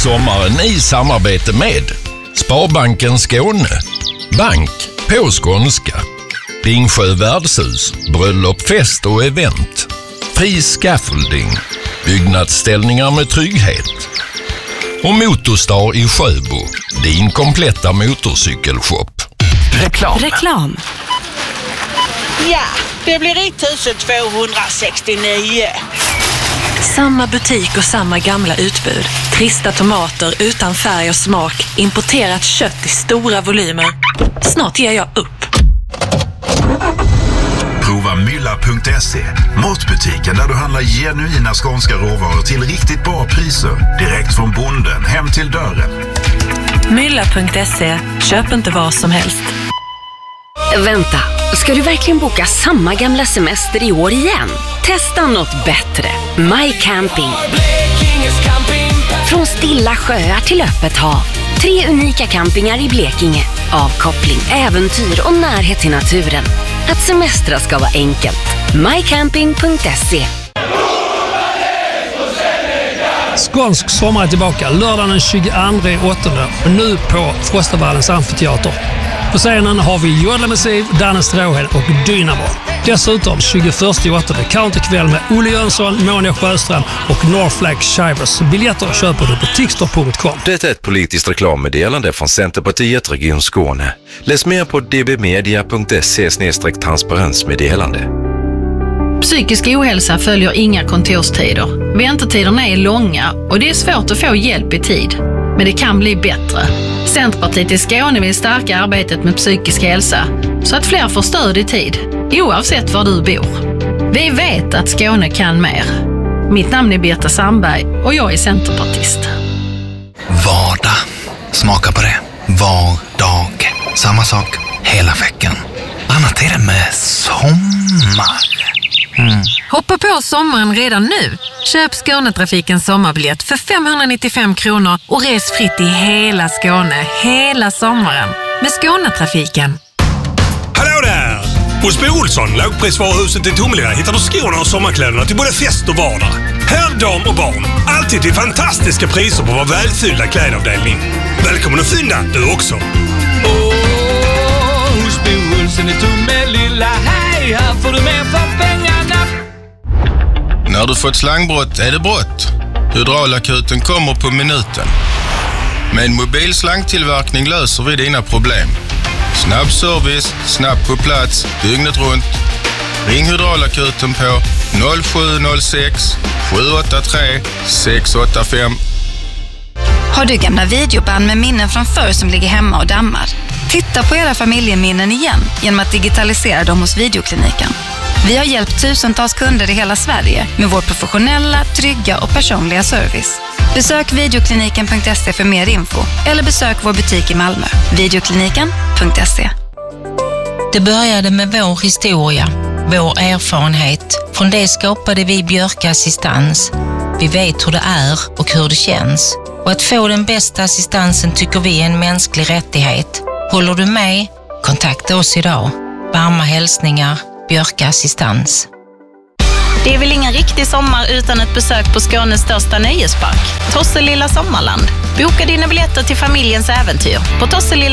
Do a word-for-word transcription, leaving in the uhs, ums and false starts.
sommaren i samarbete med Sparbanken Skåne, bank på skånska, Ringsjö värdshus, bröllop, fest och event, Fri Scaffolding, byggnadsställningar med trygghet och Motorstar i Sjöbo, din kompletta motorcykelshop. Reklam. Reklam. Ja, det blir ett tvåhundrasextionio. Samma butik och samma gamla utbud. Trista tomater utan färg och smak. Importerat kött i stora volymer. Snart ger jag upp. Prova mylla punkt se, matbutiken där du handlar genuina skånska råvaror till riktigt bra priser. Direkt från bonden hem till dörren. mylla punkt se. Köp inte vad som helst. Vänta, ska du verkligen boka samma gamla semester i år igen? Testa något bättre. My Camping. Från stilla sjöar till öppet hav. Tre unika campingar i Blekinge. Avkoppling, äventyr och närhet till naturen. Att semestra ska vara enkelt. my camping punkt se. Skånsk sommar är tillbaka lördagen den tjugoandra åttonde och nu på Frostavallens amfiteater. På scenen har vi Jodla Massiv, Danne Stråhed och Dynamo. Dessutom tjugoförsta åttonde counterkväll med Olle Jönsson, Monia Sjöström och Northflag Shivers. Biljetter köper du på tixter punkt com. Det är ett politiskt reklammeddelande från Centerpartiet Region Skåne. Läs mer på d b media punkt se slash transparensmeddelande. Psykisk ohälsa följer inga kontorstider. Väntetiderna är långa och det är svårt att få hjälp i tid. Men det kan bli bättre. Centerpartiet i Skåne vill stärka arbetet med psykisk hälsa så att fler får stöd i tid, oavsett var du bor. Vi vet att Skåne kan mer. Mitt namn är Birta Sandberg och jag är centerpartist. Vardag. Smaka på det. Vardag. Samma sak hela veckan. Annat är det med sommar. Mm. Hoppa på sommaren redan nu. Köp Skånetrafikens sommarbiljett för femhundranittiofem kronor och res fritt i hela Skåne hela sommaren med Skånetrafiken. Hallå där! Hos Bo Olsson, lågprisvaruhuset i Tomelilla, hittar du skorna och sommarkläderna till både fest och vardag. Herr, dam och barn. Alltid till fantastiska priser på vår välfyllda klädavdelning. Välkommen att fynda, du också. Åh, hos Bo Olsson i Tomelilla, hej, här får du mer för pengarna. När du fått slangbrott är det brott. Hydraulakuten kommer på minuten. Med mobil slangtillverkning löser vi dina problem. Snabb service, snabbt på plats, dygnet runt. Ring Hydraulakuten på noll sju noll sex sju åtta tre sex åtta fem. Har du gamla videoband med minnen från förr som ligger hemma och dammar? Titta på era familjeminnen igen genom att digitalisera dem hos Videokliniken. Vi har hjälpt tusentals kunder i hela Sverige med vår professionella, trygga och personliga service. Besök videokliniken punkt se för mer info eller besök vår butik i Malmö. videokliniken punkt se. Det började med vår historia, vår erfarenhet. Från det skapade vi Björka Assistans. Vi vet hur det är och hur det känns. Och att få den bästa assistansen tycker vi är en mänsklig rättighet. Håller du med? Kontakta oss idag. Varma hälsningar, Björka Assistans. Det är väl ingen riktig sommar utan ett besök på Skånes största nöjespark, Tosselilla Sommarland. Boka dina biljetter till familjens äventyr på Tosselilla